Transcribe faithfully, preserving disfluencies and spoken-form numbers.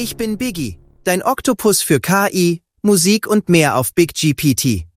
Ich bin Biggie, dein Oktopus für K I, Musik und mehr auf Big G P T.